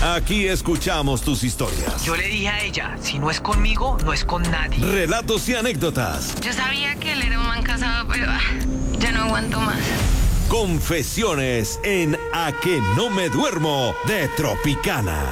Aquí escuchamos tus historias. Yo le dije a ella, si no es conmigo, no es con nadie. Relatos y anécdotas. Yo sabía que él era un man casado, pero ya no aguanto más. Confesiones en A que no me duermo de Tropicana.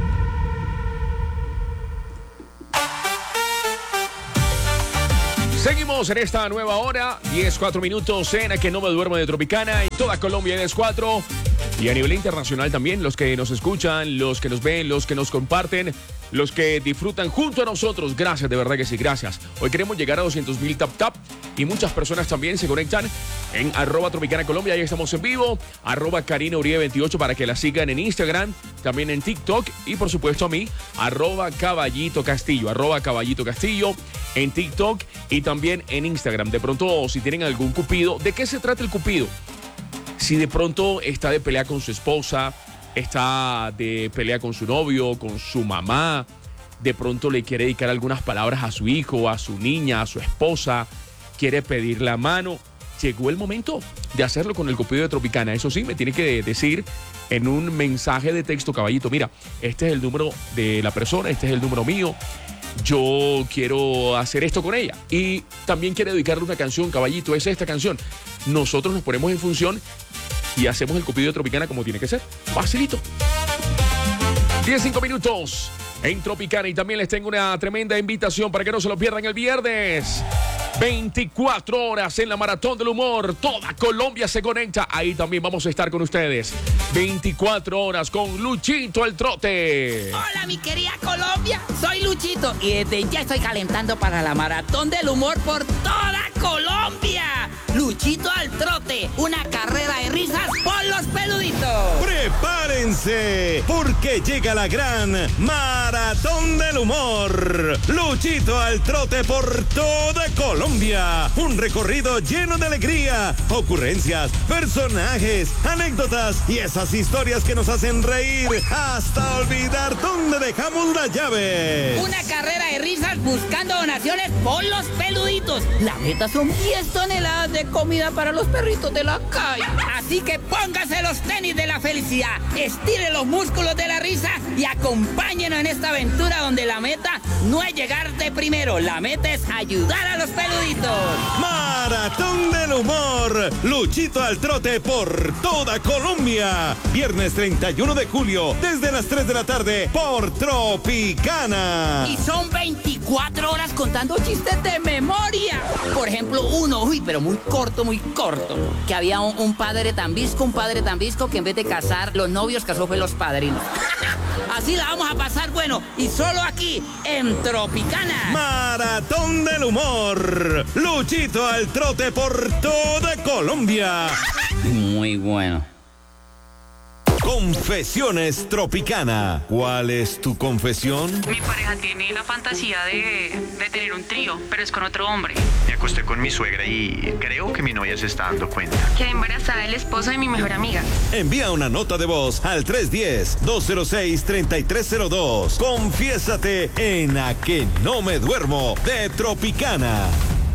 Seguimos en esta nueva hora, 10-4 minutos en A que no me duermo de Tropicana, en toda Colombia 10-4 y a nivel internacional también, los que nos escuchan, los que nos ven, los que nos comparten, los que disfrutan junto a nosotros. Gracias, de verdad que sí, gracias. Hoy queremos llegar a 200,000 tap y muchas personas también se conectan en @Tropicana Colombia, ahí estamos en vivo, @KarinaUribe28 para que la sigan en Instagram, también en TikTok y por supuesto a mí, @Caballito Castillo, @Caballito Castillo en TikTok y también en Instagram. De pronto, si tienen algún cupido, ¿de qué se trata el cupido? Si de pronto está de pelea con su esposa, está de pelea con su novio, con su mamá, de pronto le quiere dedicar algunas palabras a su hijo, a su niña, a su esposa, quiere pedir la mano, llegó el momento de hacerlo con el cupido de Tropicana. Eso sí, me tiene que decir en un mensaje de texto, caballito, mira, este es el número de la persona, este es el número mío, yo quiero hacer esto con ella y también quiere dedicarle una canción, caballito, es esta canción. Nosotros nos ponemos en función y hacemos el cupido de Tropicana como tiene que ser. Facilito. 15 minutos en Tropicana y también les tengo una tremenda invitación para que no se lo pierdan el viernes. 24 horas en la Maratón del Humor. Toda Colombia se conecta. Ahí también vamos a estar con ustedes. 24 horas con Luchito el Trote. Hola, mi querida Colombia. Soy Luchito y desde ya estoy calentando para la Maratón del Humor por toda Colombia. Luchito al Trote, una carrera de risas por los peluditos. ¡Prepárense! Porque llega la gran Maratón del Humor. Luchito al Trote por toda Colombia. Un recorrido lleno de alegría, ocurrencias, personajes, anécdotas y esas historias que nos hacen reír hasta olvidar dónde dejamos la llave. Una carrera de risas buscando donaciones por los peluditos. La meta son 10 toneladas de comida para los perritos de la calle. Así que póngase los tenis de la felicidad, estire los músculos de la risa y acompáñenos en esta aventura donde la meta no es llegar de primero, la meta es ayudar a los peluditos. Maratón del Humor. Luchito al Trote por toda Colombia. Viernes 31 de julio, desde las 3 de la tarde, por Tropicana. Y son 24 horas contando chistes de memoria. Por ejemplo, uno, pero muy corto, que había un padre tan visco que en vez de casar los novios, casó fue los padrinos. Así la vamos a pasar, bueno, y solo aquí, en Tropicana. Maratón del Humor. Luchito al Trote por toda Colombia. Muy bueno. Confesiones Tropicana. ¿Cuál es tu confesión? Mi pareja tiene la fantasía de tener un trío, pero es con otro hombre. Me acosté con mi suegra y creo que mi novia se está dando cuenta. Quedé embarazada del esposo de mi mejor amiga. Envía una nota de voz al 310-206-3302. Confiésate en A que no me duermo de Tropicana.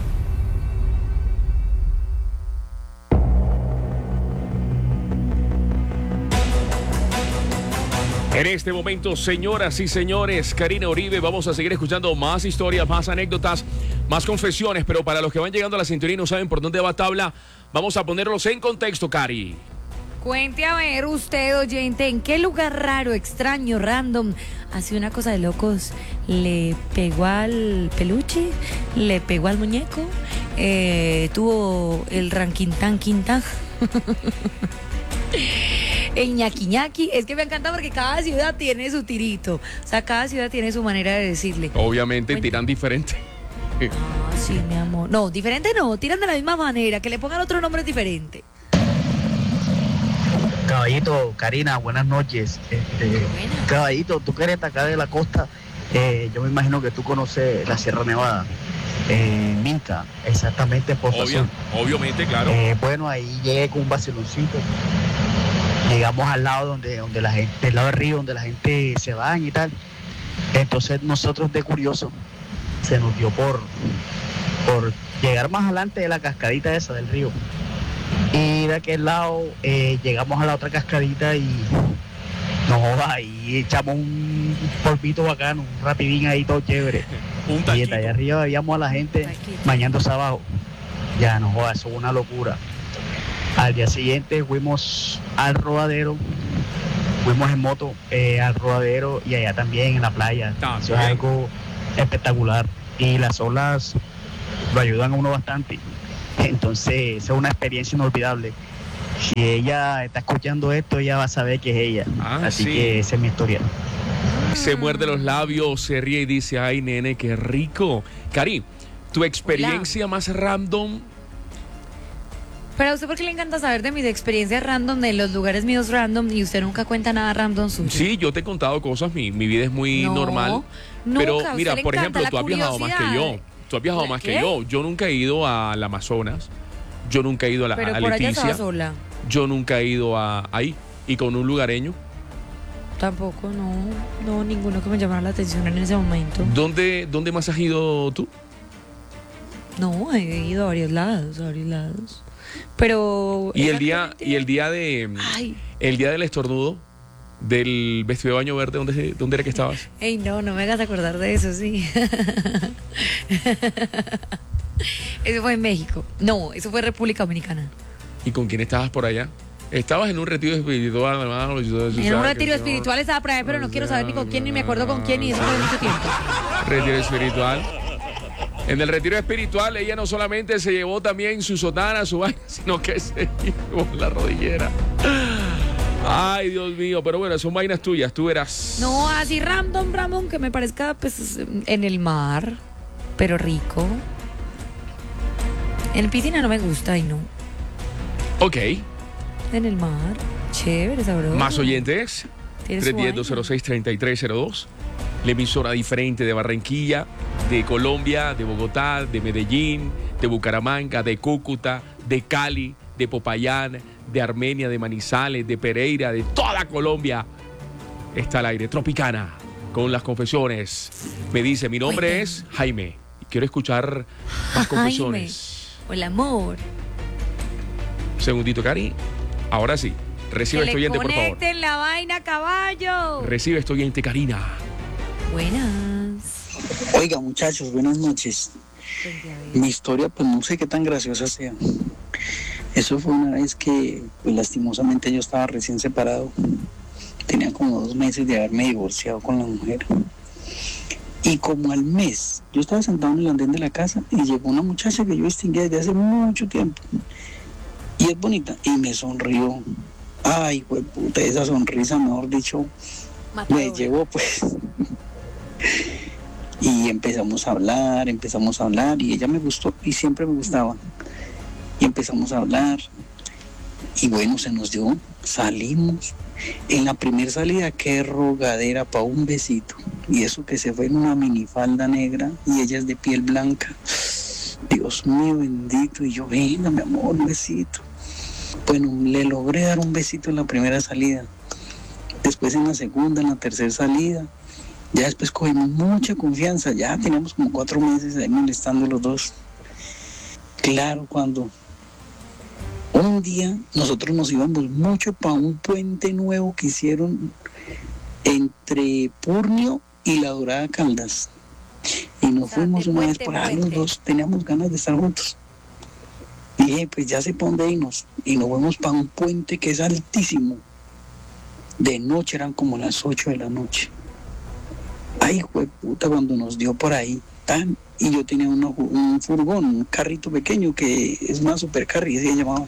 En este momento, señoras y señores, Karina Uribe, vamos a seguir escuchando más historias, más anécdotas, más confesiones, pero para los que van llegando a la sintonía y no saben por dónde va tabla, vamos a ponerlos en contexto, Cari. Cuente a ver usted, oyente, ¿en qué lugar raro, extraño, random, hace una cosa de locos? ¿Le pegó al peluche? ¿Le pegó al muñeco? ¿Tuvo el ranquintán quintán? El ñaqui ñaqui, es que me encanta porque cada ciudad tiene su tirito, o sea, cada ciudad tiene su manera de decirle. Obviamente tiran diferente. Ah, sí, mi amor. No, diferente no, tiran de la misma manera, que le pongan otro nombre diferente. Caballito, Karina, buenas noches. Caballito, tú que eres de acá de la costa, yo me imagino que tú conoces la Sierra Nevada. Minca, exactamente por Obviamente, claro. Bueno, ahí llegué con un vaciloncito. Llegamos al lado donde la gente, del lado del río, donde la gente se baña y tal. Entonces nosotros de curioso se nos dio por llegar más adelante de la cascadita esa del río. Y de aquel lado llegamos a la otra cascadita y No, ahí echamos un polvito bacano, un rapidín ahí todo chévere. Un Y taquito. desde allá arriba veíamos a la gente Taquito. bañándose abajo. Ya, no jodas, eso fue una locura. Al día siguiente fuimos al rodadero, fuimos en moto al rodadero y allá también en la playa. También. Eso es algo espectacular. Y las olas lo ayudan a uno bastante. Entonces, esa es una experiencia inolvidable. Si ella está escuchando esto, ella va a saber que es ella. Ah, Así sí. que esa es mi historia. Se muerde los labios, se ríe y dice, ay, nene, qué rico. Cari, tu experiencia más random. Pero a usted, ¿por qué le encanta saber de mis experiencias random, de los lugares míos random, y usted nunca cuenta nada random suyo? Sí, yo te he contado cosas, mi vida es muy No, normal. nunca, Pero a usted mira, le por encanta ejemplo, la tú has viajado más que yo. curiosidad. Tú has viajado ¿La más que qué? yo. Yo nunca he ido al Amazonas. Yo nunca he ido a Pero a por allá Leticia. estaba sola. Yo nunca he ido ahí. Y con un lugareño. Tampoco, no, ninguno que me llamara la atención en ese momento. ¿Dónde más has ido tú? No, he ido a varios lados, Pero... Y el día de Ay, el día del estornudo, del vestido de baño verde, ¿dónde era que estabas? ey, no me hagas acordar de eso, sí. Eso fue en México. No, eso fue República Dominicana. ¿Y con quién estabas por allá? Estabas en un retiro espiritual, hermano. En un retiro espiritual estaba por ahí, pero no quiero saber ni con quién, ni me acuerdo con quién, y eso fue mucho tiempo. Retiro espiritual. En el retiro espiritual, ella no solamente se llevó también su sotana, su vaina, sino que se llevó la rodillera. Ay, Dios mío, pero bueno, son vainas tuyas, tú verás. No, así random, que me parezca pues en el mar, pero rico. En piscina no me gusta y no. Ok, En el mar, chévere, sabroso. más oyentes. Tiene su 310-206-3302. La emisora diferente de Barranquilla, de Colombia, de Bogotá, de Medellín, de Bucaramanga, de Cúcuta, de Cali, de Popayán, de Armenia, de Manizales, de Pereira, de toda Colombia. Está al aire Tropicana con las confesiones. Me dice, mi nombre Oigan. es Jaime y quiero escuchar más confesiones. El amor. Segundito, Cari. Ahora sí. Recibe Que este le oyente, por favor. conecten la vaina, caballo. Recibe este oyente, Karina. Buenas. Oiga, muchachos, buenas noches. Mi historia, pues no sé qué tan graciosa sea. Eso fue una vez que, pues lastimosamente yo estaba recién separado. Tenía como 2 meses de haberme divorciado con la mujer. Y como al mes, yo estaba sentado en el andén de la casa y llegó una muchacha que yo distinguía desde hace mucho tiempo. Y es bonita. Y me sonrió. Ay, güey, puta, esa sonrisa, mejor dicho, me llevó pues. Y empezamos a hablar, y ella me gustó y siempre me gustaba. Y empezamos a hablar. Y bueno, se nos dio, salimos. En la primera salida, qué rogadera para un besito. Y eso que se fue en una minifalda negra y ella es de piel blanca. Dios mío bendito. Y yo, venga, mi amor, un besito. Bueno, le logré dar un besito en la primera salida. Después en la segunda, en la tercera salida. Ya después cogimos mucha confianza. Ya teníamos como 4 meses ahí molestando los dos. Claro, cuando un día nosotros nos íbamos mucho para un puente nuevo que hicieron entre Purnio y La Dorada Caldas. Y nos fuimos una vez por ahí los dos, teníamos ganas de estar juntos. Y dije, pues ya sé para dónde irnos. Y nos fuimos para un puente que es altísimo. De noche eran como las 8 de la noche. Ay, puta, cuando nos dio por ahí, tan. Y yo tenía un furgón, un carrito pequeño que es una supercarry, así se llamaba.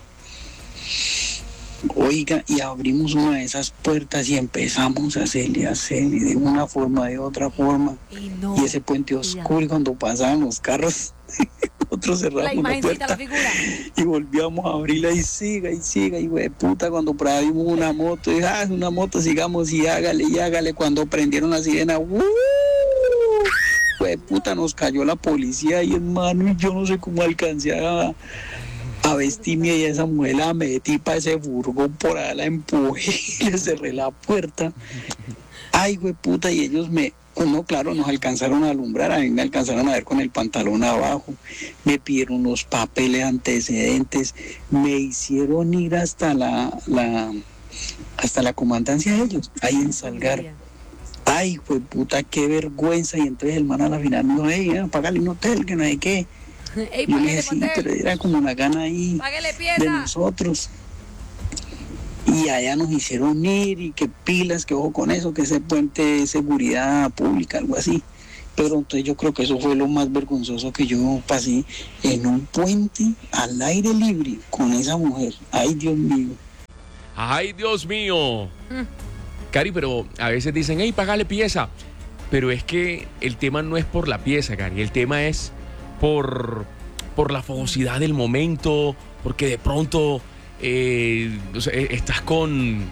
Oiga, y abrimos una de esas puertas y empezamos a hacerle de una forma, de otra forma. Y ese puente oscuro, y cuando pasaban los carros, nosotros cerramos la puerta y volvíamos a abrirla y siga, y güey, puta, cuando por ahí vimos una moto, y es una moto, sigamos y hágale, cuando prendieron la sirena, güey, puta, nos cayó la policía ahí, hermano, y yo no sé cómo alcancé a vestirme y a esa mujer la metí para ese furgón, por ahí la empujé y le cerré la puerta. Ay, güey, puta, y ellos no, claro, nos alcanzaron a alumbrar, a mí me alcanzaron a ver con el pantalón abajo, me pidieron los papeles, antecedentes, me hicieron ir hasta la hasta la comandancia de ellos, ahí en Salgar. Ay, pues puta, qué vergüenza. Y entonces el man a la final me dijo, hey, págale un hotel, que no hay qué. Ey, Yo le págale dije, sí, motel. pero era como la gana ahí Págale de pieza. nosotros. Y allá nos hicieron ir y que pilas, que ojo con eso, que ese puente de seguridad pública, algo así. Pero entonces yo creo que eso fue lo más vergonzoso que yo pasé, en un puente al aire libre con esa mujer. Ay, Dios mío. ¡Ay, Dios mío! Cari, pero a veces dicen, hey, págale pieza. Pero es que el tema no es por la pieza, Cari. El tema es por la fogosidad del momento, porque de pronto o sea, estás con,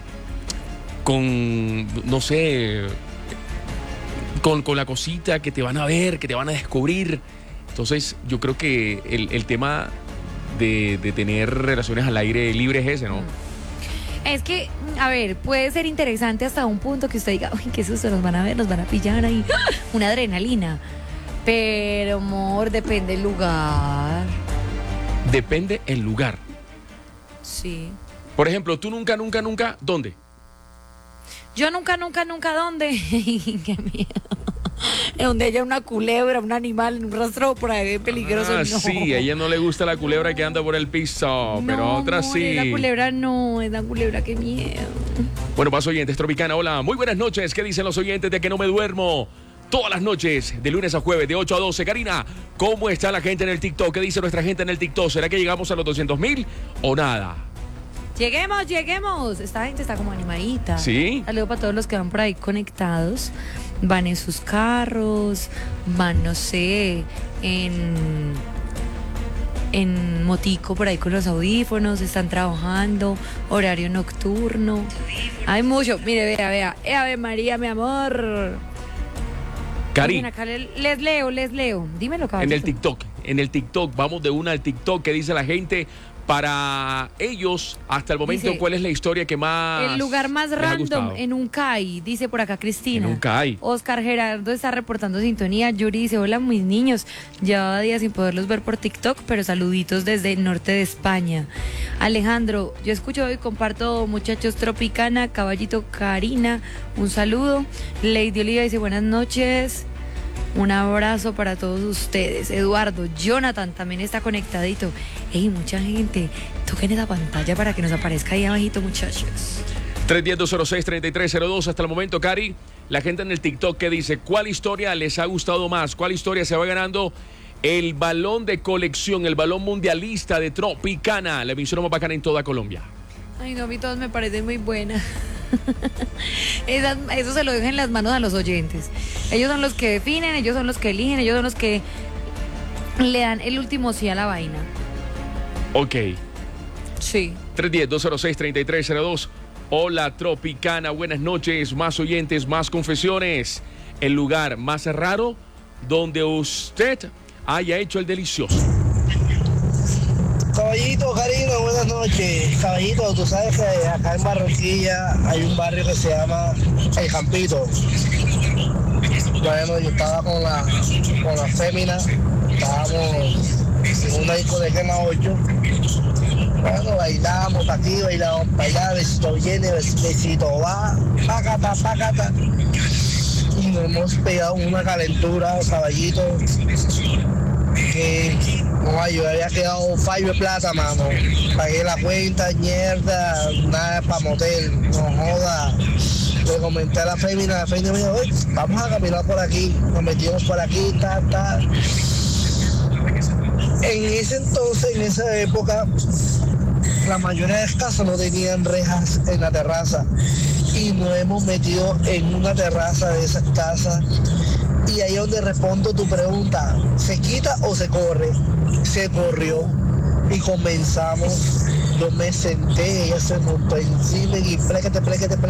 no sé, con la cosita que te van a ver, que te van a descubrir. Entonces, yo creo que el tema de tener relaciones al aire libre es ese, ¿no? Es que, a ver, puede ser interesante hasta un punto que usted diga, uy, qué susto, nos van a ver, nos van a pillar ahí. Una adrenalina. Pero, amor, depende del lugar. Depende el lugar. Sí. Por ejemplo, tú nunca, ¿dónde? Yo nunca, ¿dónde? Qué miedo. Donde haya una culebra, un animal, un rastro por ahí peligroso. Ah, no. sí, a ella no le gusta la culebra que anda por el piso, pero a otras amor, sí. La culebra no, es la culebra, qué miedo. Bueno, más oyentes, Tropicana, hola, muy buenas noches. ¿Qué dicen los oyentes de que no me duermo? Todas las noches, de lunes a jueves, de 8 a 12. Karina, ¿cómo está la gente en el TikTok? ¿Qué dice nuestra gente en el TikTok? ¿Será que llegamos a los 200,000 o nada? Lleguemos. Esta gente está como animadita. ¿Sí? Saludo para todos los que van por ahí conectados. Van en sus carros, van, no sé, en motico por ahí con los audífonos, están trabajando, horario nocturno. Hay mucho. Mire, vea. Ave María, mi amor. Cari, Oigan, acá les leo. Dímelo, caballito. en el TikTok, vamos de una al TikTok. ¿Qué dice la gente? Para ellos, hasta el momento, Dice, ¿cuál es la historia que más el lugar más les ha random gustado? en Uncay, dice por acá Cristina. En Uncay. Oscar Gerardo está reportando sintonía. Yuri dice, hola mis niños, llevaba días sin poderlos ver por TikTok, pero saluditos desde el norte de España. Alejandro, yo escucho y comparto, muchachos, Tropicana, Caballito, Karina, un saludo. Lady Oliva dice, buenas noches. Un abrazo para todos ustedes. Eduardo, Jonathan también está conectadito. Ey, mucha gente, toquen esa pantalla para que nos aparezca ahí abajito, muchachos. 310-206-3302. Hasta el momento, Cari, la gente en el TikTok que dice, ¿cuál historia les ha gustado más? ¿Cuál historia se va ganando el balón de colección, el balón mundialista de Tropicana, la emisión más bacana en toda Colombia? Ay, no, a mí todos me parecen muy buenas. Eso se lo dejo en las manos a los oyentes. Ellos son los que definen, ellos son los que eligen, ellos son los que le dan el último sí a la vaina. Ok. Sí. 310-206-3302. Hola, Tropicana, buenas noches. Más oyentes, más confesiones. El lugar más raro donde usted haya hecho el delicioso. Caballito, Karina, buenas noches. Caballito, tú sabes que acá en Barranquilla hay un barrio que se llama El Campito. Bueno, yo estaba con la fémina, estábamos en una discoteca en la 8. Bueno, bailamos pa' aquí, bailamos para allá, besito viene, besito va, pácata. Y nos hemos pegado una calentura, caballito, que no, yo había quedado fallo de plata, mano. Pagué la cuenta, mierda, nada para motel, no joda. Le comenté a la fémina me dijo, oye, vamos a caminar por aquí. Nos metimos por aquí, ta. En ese entonces, en esa época, la mayoría de las casas no tenían rejas en la terraza. Y nos hemos metido en una terraza de esas casas. Y ahí es donde respondo tu pregunta, ¿se quita o se corre? Se corrió y comenzamos. Yo me senté, ella se montó encima y pléquete.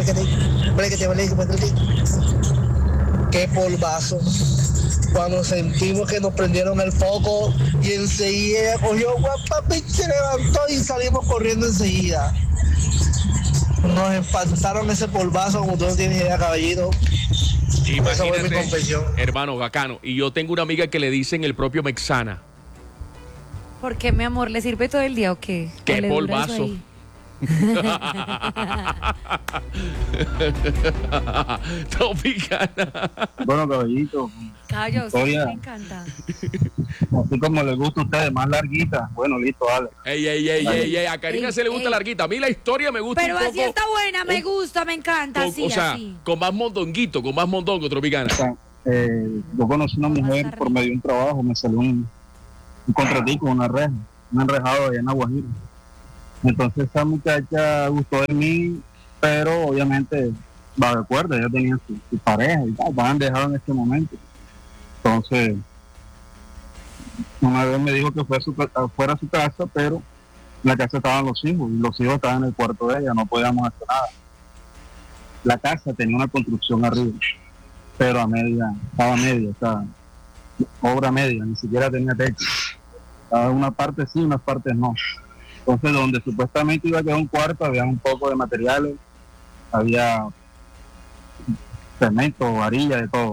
Qué polvazo. Cuando sentimos que nos prendieron el foco y enseguida ella cogió guapapi, se levantó y salimos corriendo enseguida. Nos espantaron ese polvazo, como tú no tienes idea, caballito. Esa fue mi confesión. Hermano, bacano. Y yo tengo una amiga que le dicen el propio Mexana. ¿Por qué, mi amor? ¿Le sirve todo el día o qué? Qué ¿O le dura eso polvazo. ahí? Tropicana. Bueno, caballito. Caballo, Historia. me encanta. Así como les gusta a ustedes, más larguita. Bueno, listo, dale. Ey, a Karina Ey, se le gusta ey. larguita. A mí la historia me gusta Pero un poco. así está buena, me gusta, me encanta, Con, así, o sea, así. con más mondonguito, con más mondongo, Tropicana. O sea, yo conocí una mujer por medio de un trabajo, me salió un contratico, una reja, un enrejado allá en Aguajiro. Entonces esa muchacha gustó de mí, pero obviamente va de acuerdo, ella tenía su pareja y tal, van dejado en este momento. Entonces, una vez me dijo que fuera a su casa, pero en la casa estaban los hijos, y los hijos estaban en el cuarto de ella, no podíamos hacer nada. La casa tenía una construcción arriba, pero estaba media, obra media, ni siquiera tenía techo. Estaba una parte sí, unas partes no. Entonces, donde supuestamente iba a quedar un cuarto, había un poco de materiales, había cemento, varilla, de todo.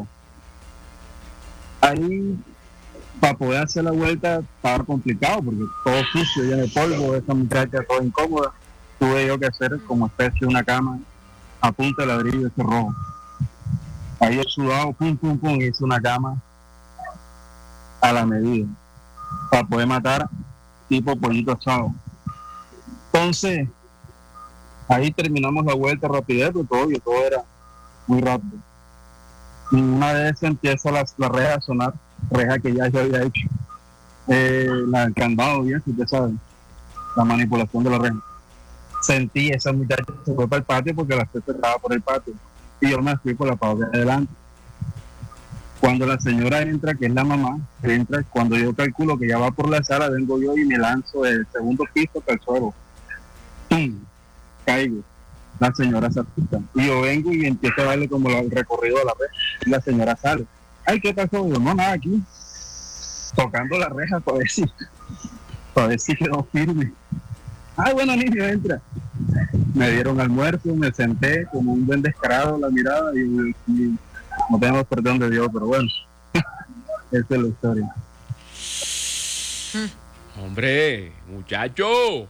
Ahí, para poder hacer la vuelta, estaba complicado, porque todo sucio, lleno de polvo, esa muchacha toda incómoda. Tuve yo que hacer como especie de una cama a punta de ladrillo ese rojo. Ahí yo sudado, pum, hice una cama a la medida, para poder matar tipo pollito asado. Entonces, ahí terminamos la vuelta rapidez, todo era muy rápido. Y una vez empieza la reja a sonar, reja que ya yo había hecho, el candado, bien, si usted sabe, la manipulación de la reja. Sentí esa muchacha se fue para el patio porque la se cerraba por el patio, y yo me fui por la parte de adelante. Cuando la señora entra, que es la mamá, entra, cuando yo calculo que ya va por la sala, vengo yo y me lanzo del segundo piso hasta el suelo. ¡Pum! Caigo. La señora se asusta. Y yo vengo y empiezo a darle como el recorrido de la reja. Y la señora sale. Ay, ¿qué pasó? Yo, no, nada, aquí. Tocando la reja para ver si quedó firme. Ay, bueno, niño, entra. Me dieron almuerzo, me senté como un buen descarado, la mirada y no tenemos perdón de Dios, pero bueno, esa es la historia. Hombre, muchacho.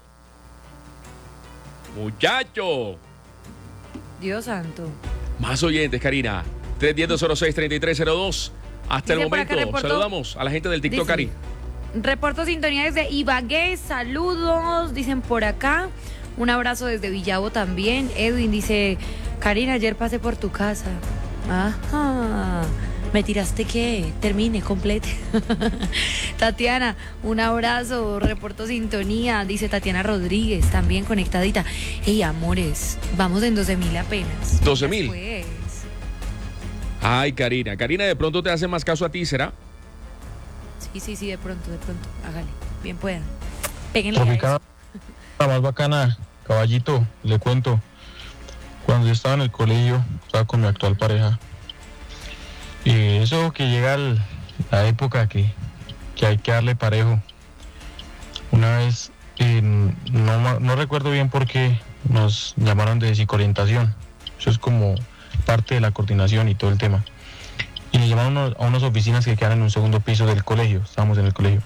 Dios santo. Más oyentes, Karina. 310-206-3302. Hasta el Dice por acá, momento, reportó- saludamos a la gente del TikTok, Dice, Cari. Reporto sintonía desde Ibagué, saludos, dicen por acá. Un abrazo desde Villavo también. Edwin dice, Karina, ayer pasé por tu casa. Ajá. ¿Me tiraste qué? Termine, complete. Tatiana, un abrazo, reporto sintonía, dice Tatiana Rodríguez, también conectadita. Ey, amores, vamos en 12.000 apenas. 12.000. Pues. Ay, Karina. Karina, de pronto te hace más caso a ti, ¿será? Sí, de pronto, hágale, bien pueda. Péguenle a Tropicana, eso. la más bacana, caballito, le cuento. Cuando yo estaba en el colegio, estaba con mi actual pareja. Y eso que llega la época que hay que darle parejo. Una vez, no recuerdo bien por qué nos llamaron de psicoorientación. Eso es como parte de la coordinación y todo el tema. Y nos llamaron a unas oficinas que quedan en un segundo piso del colegio. Estábamos en el colegio.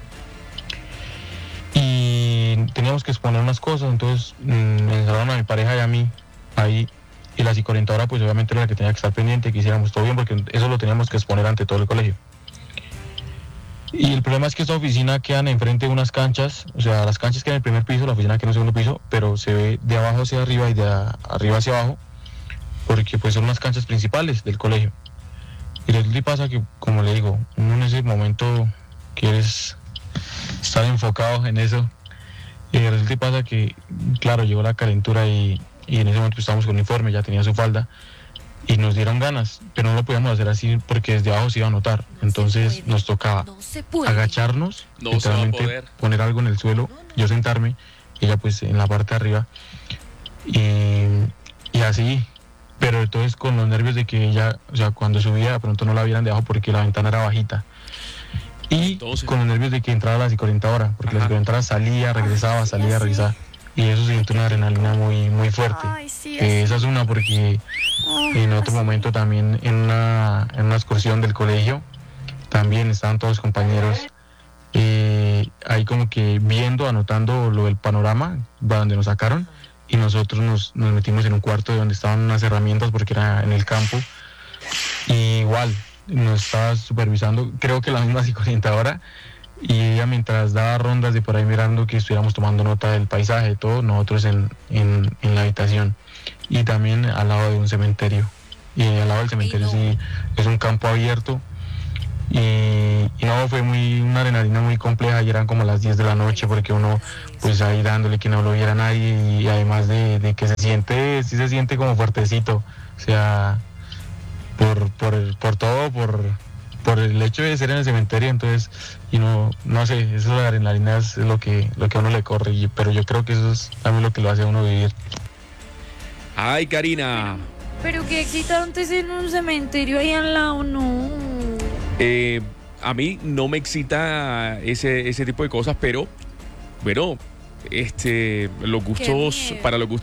Y teníamos que exponer unas cosas, entonces me encerraron a mi pareja y a mí ahí. Y la psicoorientadora pues obviamente era la que tenía que estar pendiente, que hiciéramos todo bien, porque eso lo teníamos que exponer ante todo el colegio. Y el problema es que esta oficina quedan enfrente de unas canchas, o sea, las canchas quedan en el primer piso, la oficina queda en el segundo piso, pero se ve de abajo hacia arriba y de arriba hacia abajo, porque pues son las canchas principales del colegio. Y resulta y pasa que, como le digo, uno en ese momento quieres estar enfocado en eso, y resulta y pasa que, claro, llegó la calentura y en ese momento estábamos con uniforme, ya tenía su falda, y nos dieron ganas, pero no lo podíamos hacer así porque desde abajo se iba a notar. Entonces nos tocaba agacharnos, No se va a literalmente poder. poner algo en el suelo, yo sentarme, ella pues en la parte de arriba, y así, pero entonces con los nervios de que ella, o sea, cuando subía de pronto no la vieran de abajo porque la ventana era bajita. Y con los nervios de que entrara la psicoorientadora, porque la psicoorientadora salía, regresaba, salía, regresaba. Y eso se siente una adrenalina muy, muy fuerte. Esa es una, porque en otro momento también en una excursión del colegio, también estaban todos los compañeros ahí como que viendo, anotando lo del panorama, donde nos sacaron, y nosotros nos metimos en un cuarto de donde estaban unas herramientas porque era en el campo, y igual nos estaba supervisando, creo que la misma psicoorientadora, y ella mientras daba rondas de por ahí mirando que estuviéramos tomando nota del paisaje, todo, nosotros en la habitación, y también al lado de un cementerio, y al lado del cementerio sí es un campo abierto, y no, fue una adrenalina muy compleja, y eran como las 10 de la noche, porque uno pues ahí dándole que no lo viera nadie, y además de que sí se siente como fuertecito, o sea, por todo, por el hecho de ser en el cementerio, entonces, y no sé, eso de la adrenalina es lo que a uno le corre, pero yo creo que eso es también lo que lo hace a uno vivir. Ay, Karina. Pero qué excitante es en un cementerio ahí al lado, no. A mí no me excita ese tipo de cosas, pero bueno, los gustos, para los gustos